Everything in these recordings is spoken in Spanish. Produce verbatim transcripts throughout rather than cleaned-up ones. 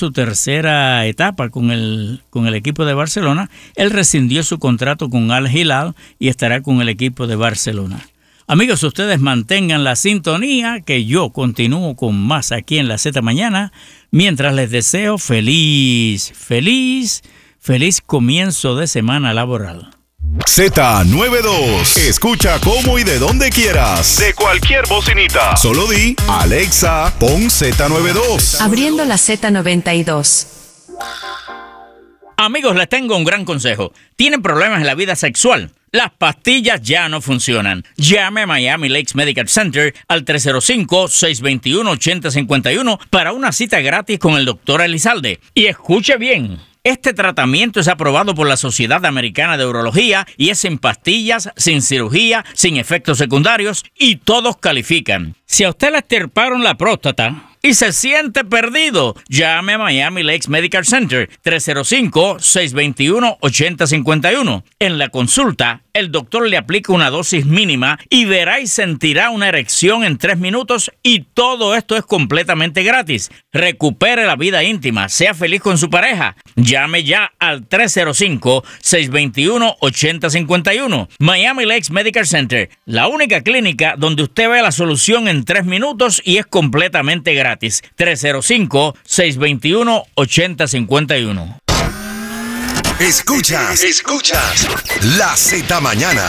su tercera etapa con el, con el equipo de Barcelona, él rescindió su contrato con Al Hilal y estará con el equipo de Barcelona. Amigos, ustedes mantengan la sintonía, que yo continúo con más aquí en la Z Mañana, mientras les deseo feliz, feliz, feliz comienzo de semana laboral. Z noventa y dos. Escucha cómo y de donde quieras. De cualquier bocinita. Solo di, Alexa, pon Z noventa y dos. Abriendo la Z noventa y dos. Amigos, les tengo un gran consejo. ¿Tienen problemas en la vida sexual? Las pastillas ya no funcionan. Llame a Miami Lakes Medical Center al tres cero cinco, seis dos uno, ocho cero cinco uno para una cita gratis con el doctor Elizalde. Y escuche bien. Este tratamiento es aprobado por la Sociedad Americana de Urología y es sin pastillas, sin cirugía, sin efectos secundarios y todos califican. Si a usted le extirparon la próstata y se siente perdido, llame a Miami Lakes Medical Center tres cero cinco, seis dos uno, ocho cero cinco uno. En la consulta, el doctor le aplica una dosis mínima y verá y sentirá una erección en tres minutos y todo esto es completamente gratis. Recupere la vida íntima, sea feliz con su pareja. Llame ya al tres cero cinco, seis dos uno, ocho cero cinco uno. Miami Lakes Medical Center, la única clínica donde usted ve la solución en tres minutos y es completamente gratis. tres cero cinco, seis dos uno, ocho cero cinco uno. Escuchas, escuchas la Z Mañana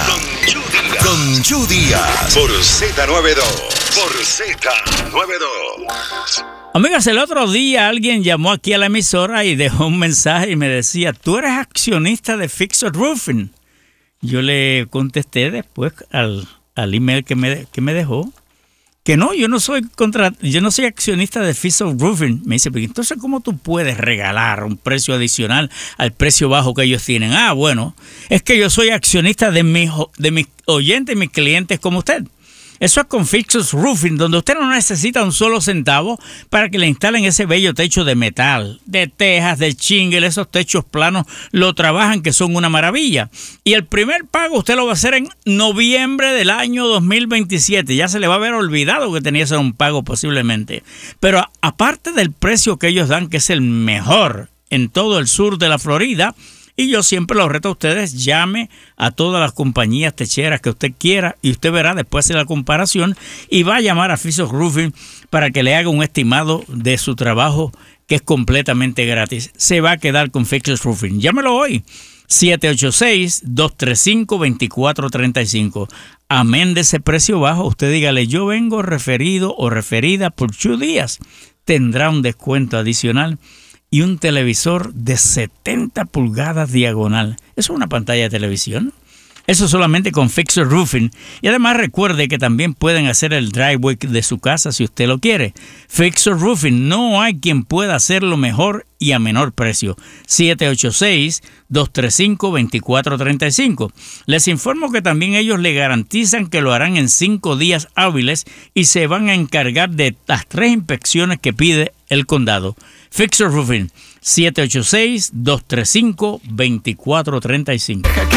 con Chu Díaz por Z noventa y dos. Por Z noventa y dos. Amigas, el otro día alguien llamó aquí a la emisora y dejó un mensaje y me decía, ¿tú eres accionista de Fixer Roofing? Yo le contesté después al, al email que me, que me dejó que no, yo no soy contra, yo no soy accionista de Fixer Roofing. Me dice, pero entonces, ¿cómo tú puedes regalar un precio adicional al precio bajo que ellos tienen? Ah, bueno, es que yo soy accionista de mis, de mis oyentes, mis clientes como usted. Eso es con Fixer Roofing, donde usted no necesita un solo centavo para que le instalen ese bello techo de metal, de tejas, de shingle, esos techos planos, lo trabajan que son una maravilla. Y el primer pago usted lo va a hacer en noviembre del año dos mil veintisiete. Ya se le va a haber olvidado que tenía que ser un pago posiblemente. Pero aparte del precio que ellos dan, que es el mejor en todo el sur de la Florida, y yo siempre los reto a ustedes, llame a todas las compañías techeras que usted quiera y usted verá después de la comparación y va a llamar a Fixer Roofing para que le haga un estimado de su trabajo que es completamente gratis. Se va a quedar con Fixer Roofing. Llámelo hoy, siete ocho seis, dos tres cinco, dos cuatro tres cinco. Amén de ese precio bajo, usted dígale, yo vengo referido o referida por Chu Díaz. Tendrá un descuento adicional y un televisor de setenta pulgadas diagonal. ¿Eso es una pantalla de televisión? Eso solamente con Fixer Roofing. Y además recuerde que también pueden hacer el driveway de su casa si usted lo quiere. Fixer Roofing, no hay quien pueda hacerlo mejor y a menor precio. siete ocho seis, dos tres cinco, dos cuatro tres cinco. Les informo que también ellos le garantizan que lo harán en cinco días hábiles y se van a encargar de las tres inspecciones que pide el condado. Fixer Roofing, siete ocho seis, dos tres cinco, dos cuatro tres cinco.